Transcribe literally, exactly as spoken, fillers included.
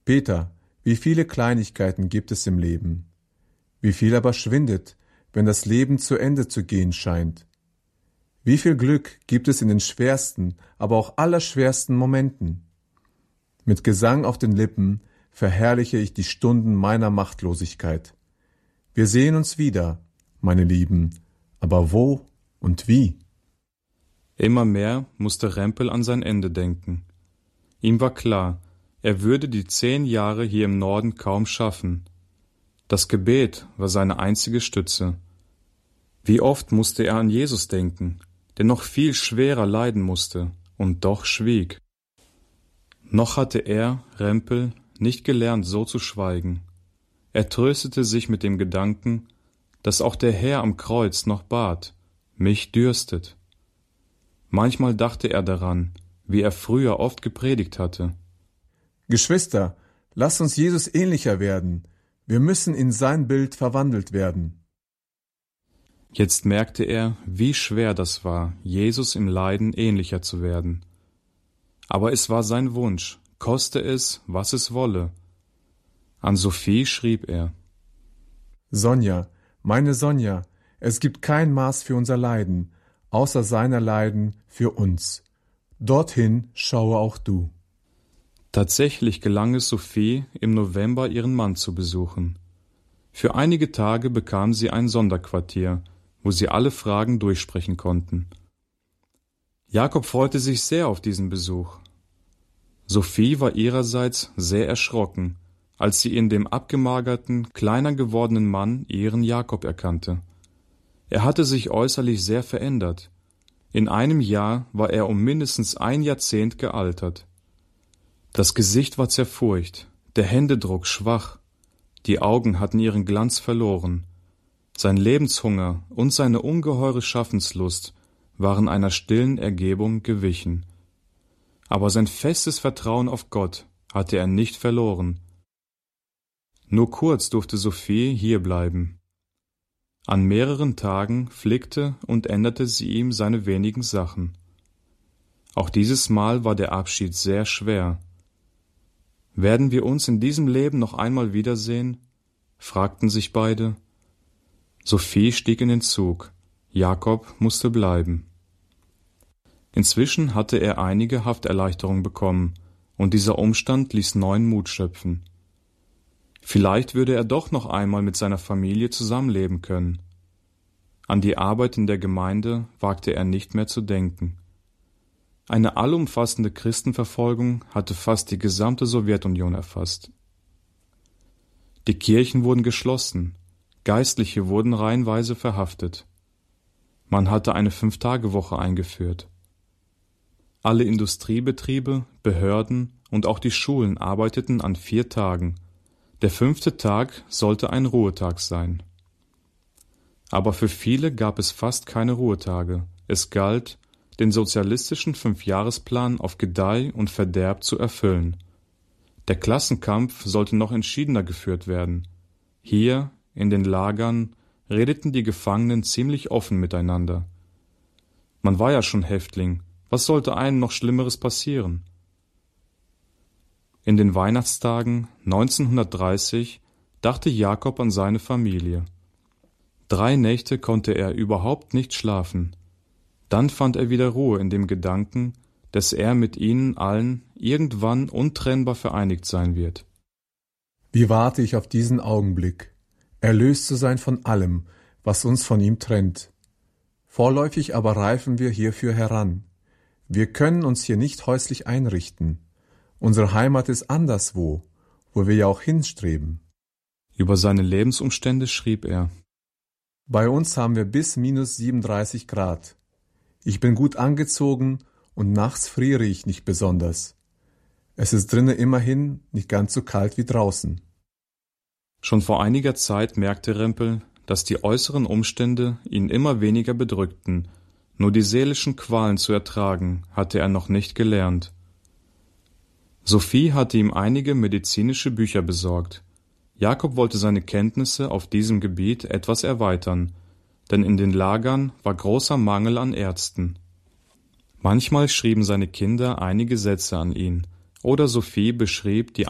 Peter, wie viele Kleinigkeiten gibt es im Leben? Wie viel aber schwindet, wenn das Leben zu Ende zu gehen scheint? Wie viel Glück gibt es in den schwersten, aber auch allerschwersten Momenten? Mit Gesang auf den Lippen verherrliche ich die Stunden meiner Machtlosigkeit. Wir sehen uns wieder, meine Lieben, aber wo und wie? Immer mehr musste Rempel an sein Ende denken. Ihm war klar, er würde die zehn Jahre hier im Norden kaum schaffen. Das Gebet war seine einzige Stütze. Wie oft musste er an Jesus denken, der noch viel schwerer leiden musste und doch schwieg. Noch hatte er, Rempel, nicht gelernt, so zu schweigen. Er tröstete sich mit dem Gedanken, dass auch der Herr am Kreuz noch bat, mich dürstet. Manchmal dachte er daran, wie er früher oft gepredigt hatte. Geschwister, lasst uns Jesus ähnlicher werden. Wir müssen in sein Bild verwandelt werden. Jetzt merkte er, wie schwer das war, Jesus im Leiden ähnlicher zu werden. Aber es war sein Wunsch, koste es, was es wolle. An Sophie schrieb er: Sonja, meine Sonja, es gibt kein Maß für unser Leiden, außer seiner Leiden für uns. Dorthin schaue auch du. Tatsächlich gelang es Sophie, im November ihren Mann zu besuchen. Für einige Tage bekam sie ein Sonderquartier, wo sie alle Fragen durchsprechen konnten. Jakob freute sich sehr auf diesen Besuch. Sophie war ihrerseits sehr erschrocken, als sie in dem abgemagerten, kleiner gewordenen Mann ihren Jakob erkannte. Er hatte sich äußerlich sehr verändert. In einem Jahr war er um mindestens ein Jahrzehnt gealtert. Das Gesicht war zerfurcht, der Händedruck schwach, die Augen hatten ihren Glanz verloren. Sein Lebenshunger und seine ungeheure Schaffenslust waren einer stillen Ergebung gewichen. Aber sein festes Vertrauen auf Gott hatte er nicht verloren. Nur kurz durfte Sophie hierbleiben. An mehreren Tagen pflegte und änderte sie ihm seine wenigen Sachen. Auch dieses Mal war der Abschied sehr schwer. »Werden wir uns in diesem Leben noch einmal wiedersehen?« fragten sich beide. Sophie stieg in den Zug, Jakob musste bleiben. Inzwischen hatte er einige Hafterleichterung bekommen, und dieser Umstand ließ neuen Mut schöpfen. Vielleicht würde er doch noch einmal mit seiner Familie zusammenleben können. An die Arbeit in der Gemeinde wagte er nicht mehr zu denken. Eine allumfassende Christenverfolgung hatte fast die gesamte Sowjetunion erfasst. Die Kirchen wurden geschlossen, Geistliche wurden reihenweise verhaftet. Man hatte eine Fünf-Tage-Woche eingeführt. Alle Industriebetriebe, Behörden und auch die Schulen arbeiteten an vier Tagen. Der fünfte Tag sollte ein Ruhetag sein. Aber für viele gab es fast keine Ruhetage. Es galt, den sozialistischen Fünfjahresplan auf Gedeih und Verderb zu erfüllen. Der Klassenkampf sollte noch entschiedener geführt werden. Hier, in den Lagern, redeten die Gefangenen ziemlich offen miteinander. Man war ja schon Häftling, was sollte einem noch Schlimmeres passieren? In den Weihnachtstagen neunzehnhundertdreißig dachte Jakob an seine Familie. Drei Nächte konnte er überhaupt nicht schlafen. Dann fand er wieder Ruhe in dem Gedanken, dass er mit ihnen allen irgendwann untrennbar vereinigt sein wird. Wie warte ich auf diesen Augenblick, erlöst zu sein von allem, was uns von ihm trennt. Vorläufig aber reifen wir hierfür heran. Wir können uns hier nicht häuslich einrichten. Unsere Heimat ist anderswo, wo wir ja auch hinstreben. Über seine Lebensumstände schrieb er: Bei uns haben wir bis minus siebenunddreißig Grad. Ich bin gut angezogen und nachts friere ich nicht besonders. Es ist drinnen immerhin nicht ganz so kalt wie draußen. Schon vor einiger Zeit merkte Rempel, dass die äußeren Umstände ihn immer weniger bedrückten, nur die seelischen Qualen zu ertragen, hatte er noch nicht gelernt. Sophie hatte ihm einige medizinische Bücher besorgt. Jakob wollte seine Kenntnisse auf diesem Gebiet etwas erweitern, denn in den Lagern war großer Mangel an Ärzten. Manchmal schrieben seine Kinder einige Sätze an ihn, oder Sophie beschrieb die